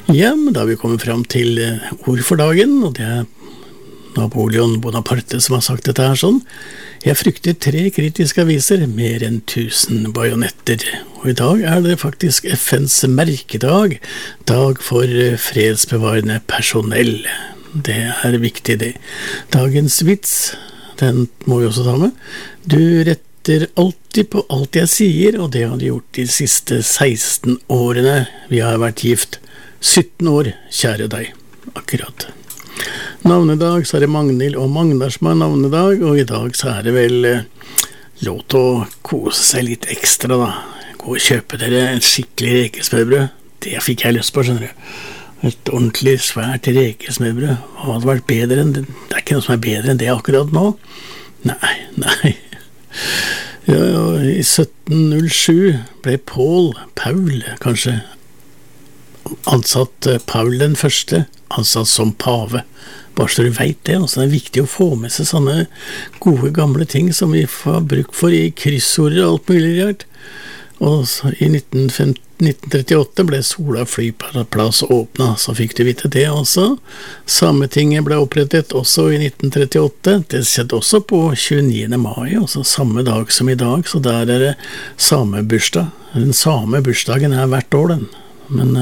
Ja, men da har vi kommet frem til ord for dagen, og det Napoleon Bonaparte som har sagt dette her sånn. Jeg frykter 3 kritiske aviser, mer enn 1000 bajonetter. Og i dag det faktisk FNs merkedag, dag for fredsbevarende personell. Det viktig det. Dagens vits, den må vi også ta med. Du retter alltid på alt jeg sier, og det har du gjort de siste 16 årene. Vi har vært gift 17 år, kjære deg. Akkurat. Navnedag, så det Magnhild og Magnar som har navnedag, og i dag så det vel lov til å kose seg litt ekstra da. Gå og kjøpe dere en skikkelig rekesmørbrød. Det fikk jeg lyst på, skjønner du. Et ordentlig svært rekesmørbrød. Hva hadde vært bedre enn det? Det ikke noe som bedre enn det akkurat nå. Nei. Ja, i 1707 ble Paul, kanskje, ansatt Paul den første, ansatt som pave. Bare så du vet det, altså det viktig å få med seg sånne gode gamle ting som vi får bruk for i kryssordet og alt mulig rart. Og så i 1938 ble Sola flyplass åpnet, så fikk du vite det også. Sametinget ble opprettet også i 1938, det skjedde også på 29. mai, altså samme dag som i dag, så der det samebursdag. Den samebursdagen hvert år den, men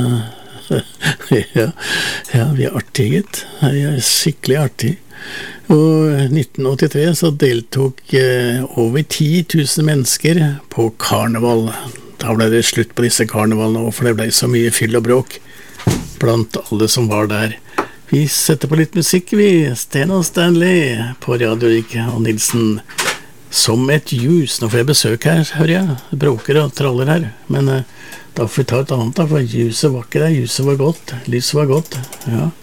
ja, vi artiget. Vi skikkelig artig. Og 1983 så deltok over 10 000 mennesker på karneval. Da ble det slutt på disse karnevalene, for det ble så mye fyll og bråk blant alle som var der. Vi setter på litt musikk, vi. Sten og Stanley på Radio Rike og Nilsen. Som et jus. Nå får jeg besøk her, hører jeg. Det bråker og traller her. Men da får vi ta et annet da, for juset var ikke det. Juset var godt. Lyset var godt. Ja.